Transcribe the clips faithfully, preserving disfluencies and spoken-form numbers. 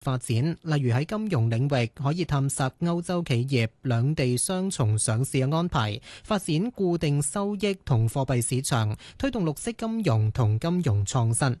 發展，例如喺金融領域可以探索歐洲企業兩地雙重上市嘅安排，發展固定收益同貨幣市場，推動綠色金融同金融創新。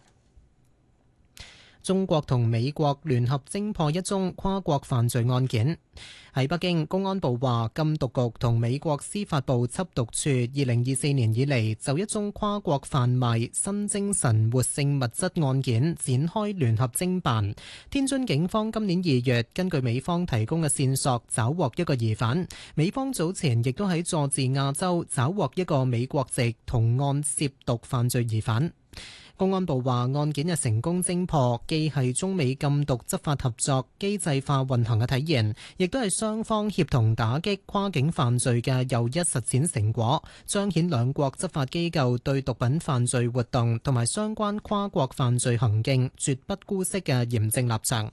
中國同美國聯合偵破一宗跨國犯罪案件。喺北京，公安部話禁毒局同美國司法部緝毒處二零二四年以嚟就一宗跨國販賣新精神活性物質案件展開聯合偵辦。天津警方今年二月根據美方提供嘅線索抓獲一個疑犯，美方早前亦都喺佐治亞州抓獲一個美國籍同案涉毒犯罪疑犯。公安部話案件嘅成功偵破，既係中美禁毒執法合作機制化運行嘅體現，亦都係雙方協同打擊跨境犯罪嘅又一實踐成果，彰顯兩國執法機構對毒品犯罪活動同埋相關跨國犯罪行徑絕不姑息嘅嚴正立場。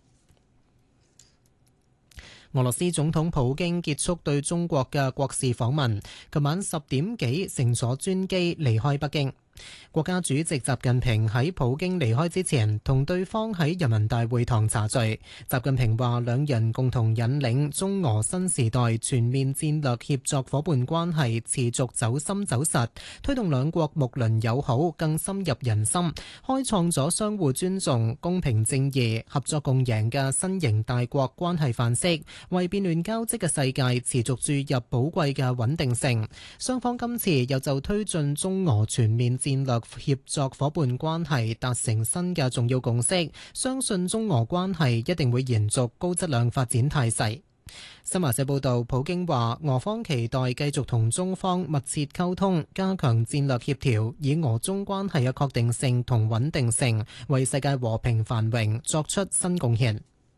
俄羅斯總統普京結束對中國嘅國事訪問，琴晚十點幾乘坐專機離開北京。國家主席習近平喺普京離開之前，同對方喺人民大會堂茶敘。習近平話，兩人共同引領中俄新時代全面戰略協作伙伴關係持續走深走實，推動兩國睦鄰友好更深入人心，開創咗相互尊重、公平正義、合作共贏嘅新型大國關係範式，為變亂交織嘅世界持續注入寶貴嘅穩定性。雙方今次又就推進中俄全面戰略協作伙伴關係達成新嘅重要共識，相信中俄關係一定會延續高質量發展態勢。新華社報道，普京話俄方期待繼續同中方密切溝通，加強戰略協調，以俄中關係嘅確定性同穩定性，為世界和平繁榮作出新貢獻。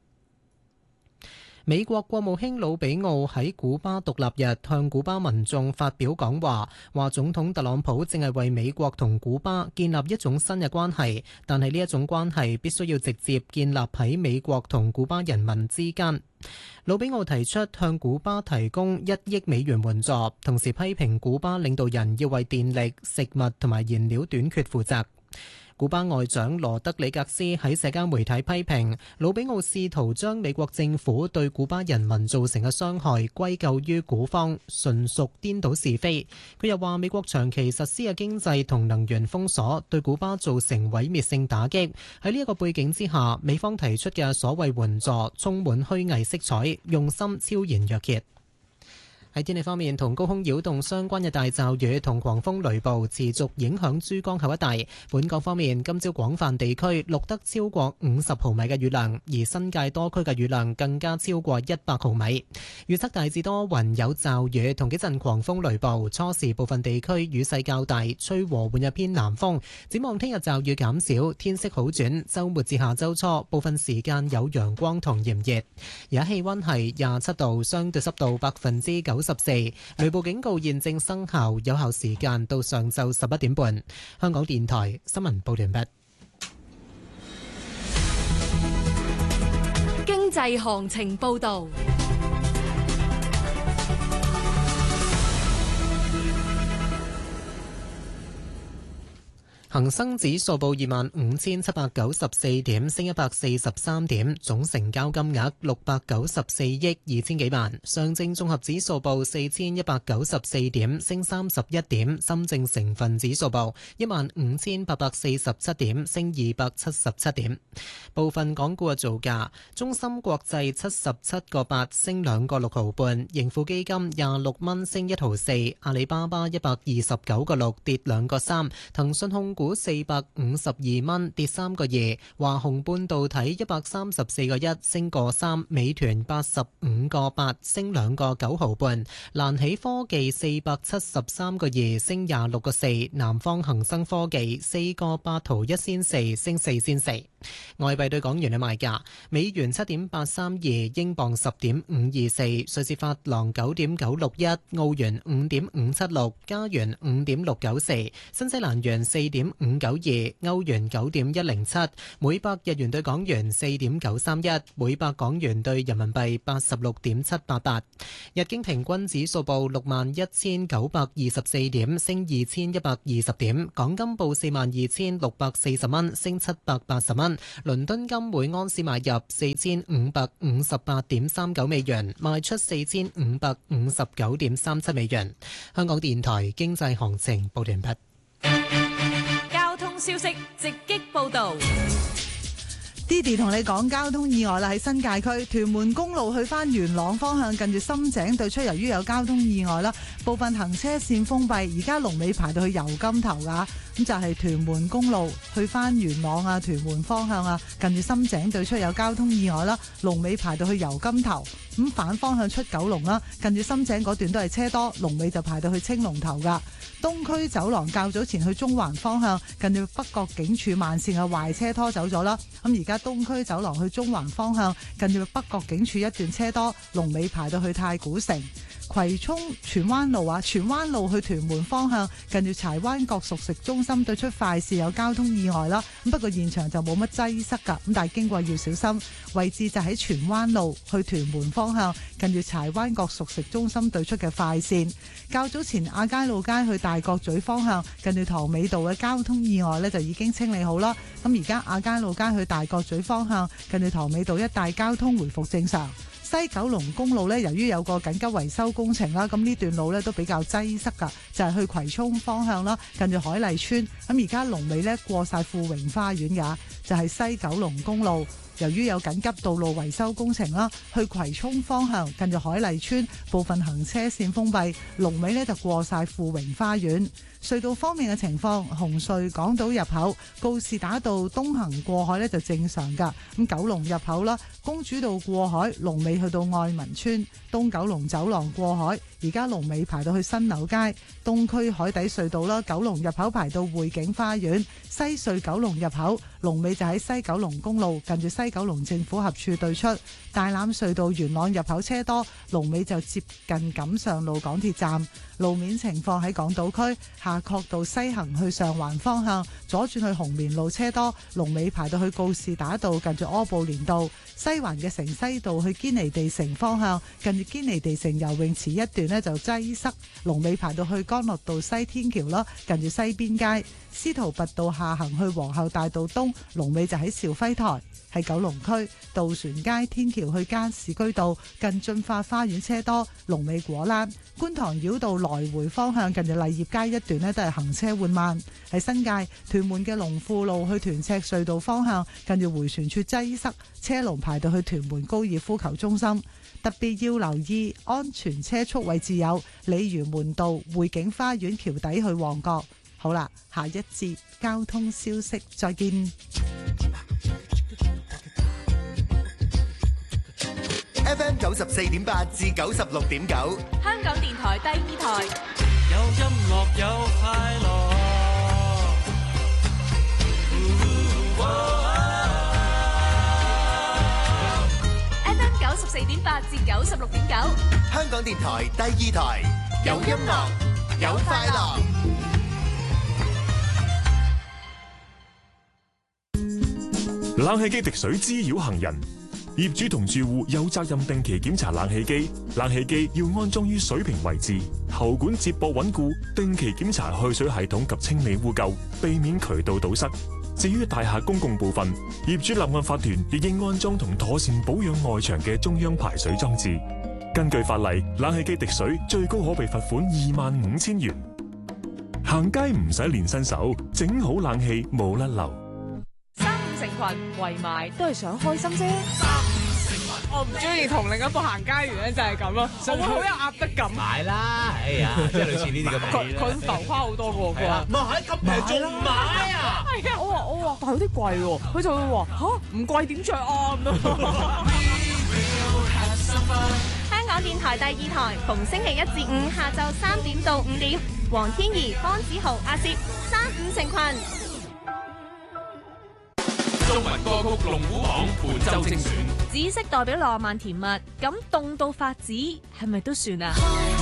美國國務卿魯比奧喺古巴獨立日向古巴民眾發表講話，話總統特朗普正係為美國同古巴建立一種新嘅關係，但係呢一種關係必須要直接建立喺美國同古巴人民之間。魯比奧提出向古巴提供一億美元援助，同時批評古巴領導人要為電力、食物同埋燃料短缺負責。古巴外長羅德里格斯喺社交媒體批評魯比奧試圖將美國政府對古巴人民造成嘅傷害歸咎於古方，純屬顛倒是非。佢又話美國長期實施嘅經濟同能源封鎖對古巴造成毀滅性打擊。喺呢一個背景之下，美方提出嘅所謂援助充滿虛偽色彩，用心超然若揭。喺天氣方面，同高空擾動相關嘅大驟雨同狂風雷暴持續影響珠江口一帶。本港方面，今朝廣泛地區錄得超過五十毫米嘅雨量，而新界多區嘅雨量更加超過一百毫米。預測大致多雲有驟雨同幾陣狂風雷暴，初時部分地區雨勢較大，吹和緩嘅偏南風。展望聽日驟雨減少，天色好轉，週末至下週初部分時間有陽光同炎熱。而家氣溫係廿七度，相對濕度百分之九十四，雷暴警告現正生效，有效時間到上晝十一點半。香港電台新聞報完畢。 經濟行情報道。 恒生指數報二萬五千七百九十四點，升一百四十三點，總成交金額六百九十四億二千幾萬。上證綜合指數報四千一百九十四點，升三十一點。深證成分指數報一萬五千八百四十七點，升二百七十七點。部分港股嘅造價：中芯國際七十七個八，升兩個六毫半；盈富基金廿六蚊，升一毫四；阿里巴巴一百二十九個六，跌兩個三；騰訊控股股四百五十二蚊，跌三個二；華虹半導體一百三十四個一，升個三；美團八十五個八，升兩個九毫半；蘭喜科技四百七十三個二，升廿六個四；南方恒生科技四個八毫一仙四，升四仙四。外幣對港元嘅賣價：美元七點八三二，英鎊十點五二四，瑞士法郎九點九六一，澳元五點五七六，加元五點六九四，新西蘭元四點五九二，歐元九點一零七，每百日元對港元四點九三一，每百港元對人民幣八十六點七八八。日經平均指數報六萬一千九百二十四點，升二千一百二十點。港金報四萬二千六百四十蚊，升七百八十蚊。 分。倫敦金每安士買入四千五百五十八點三九美元，賣出四千五百五十九點三七美元。香港電台經濟行情報完畢。 交通消息直擊報道。 Didi 同你講交通意外啦，喺新界區屯門公路去翻元朗方向，近住深井對出，由於有交通意外啦，部分行車線封閉，而家龍尾排到去油金頭噶。咁就係屯門公路去翻元朗啊，屯門方向啊，近住深井對出有交通意外啦，龍尾排到去油金頭。咁反方向出九龍啦，近住深井嗰段都係車多，龍尾就排到去青龍頭噶。東區走廊較早前去中環方向，近住北角警署慢線嘅壞車拖走咗啦。咁而家東區走廊去中環方向，近住北角警署一段車多，龍尾排到去太古城。葵涌荃灣路啊，荃灣路去屯門方向，近住柴灣角熟食中心對出快線有交通意外啦。咁不過現場就冇乜擠塞噶，咁但係經過要小心。位置就喺荃灣路去屯門方向，近住柴灣角熟食中心對出嘅快線。較早前亞皆老街去大角咀方向，近住塘尾道嘅交通意外呢就已經清理好啦。咁而家亞皆老街去大角咀方向，近住塘尾道一帶交通回復正常。西九龍公路呢，由於有個緊急維修工程啦，咁呢段路呢都比較擠塞噶，就係、是、去葵涌方向啦，近住海麗村。咁而家龍尾呢過晒富榮花園噶，就係、是、西九龍公路。由於有緊急道路維修工程啦，去葵涌方向近住海麗村部分行車線封閉，龍尾呢就過晒富榮花園。隧道方面嘅情況，紅隧港島入口告士打道東行過海呢就正常噶，咁九龍入口啦，公主道過海龍尾去到愛民村，東九龍走廊過海而家龍尾排到去新柳街，東區海底隧道啦，九龍入口排到匯景花園，西隧九龍入口龍尾就喺西九龍公路近住西九龍政府合署對出，大欖隧道元朗入口車多，龍尾就接近錦上路港鐵站。路面情況喺港島區夏慤道西行去上環方向，左轉去紅棉路車多，龍尾排到去告士打道近住柯布連道。西環嘅城西道去堅尼地城方向，近住堅尼地城游泳池一段呢就擠塞，龍尾排到去干諾道西天橋啦，近住西邊街。司徒拔道下行去皇后大道東，龍尾就喺肇輝台。喺九龍區渡船街天橋去加士居道近駿發花園車多，龍尾果欄。觀塘繞道來回方向近住勵業街一段呢都係行車緩慢。喺新界屯門嘅龍富路去屯赤隧道方向，近住迴旋處擠塞，車龍排到去屯門高爾夫球中心。特別要留意安全車速位置有鯉魚門道匯景花園橋底去旺角。好啦，下一節交通消息再見。 F M 九十四點八至九十六點九， 香港電台第二台。 有音樂有快樂。 F M 九十四點八至九十六點九， 香港電台第二台。有音樂有快樂。 冷氣機滴水滋擾行人，業主同住戶有責任定期檢查冷氣機，冷氣機要安裝於水平位置，喉管接駁穩固，定期檢查去水系統及清理污垢，避免渠道堵塞。至於大廈公共部分，業主立案法團亦應安裝同妥善保養外牆嘅中央排水裝置。根據法例，冷氣機滴水最高可被罰款二萬五千元。行街唔使練新手，整好冷氣冇甩漏。 成群圍埋都係想開心啫。 我唔中意同另一個行街員咧，就係咁咯，我會好有壓迫感。 買啦，哎呀，即係類似呢啲咁嘅佢佢浮誇好多嘅喎， 唔係咁平仲唔買啊？ 係啊，我話我話，但係有啲貴喎，佢就會話吓唔貴點着啊咁樣。 香港電台第二台，逢星期一至五下晝三點到五點，黃天怡、方子豪、阿攝，三五成群。 中文歌曲龍虎榜本周精選， 紫色代表浪漫甜蜜，咁凍到發紫係咪都算啊？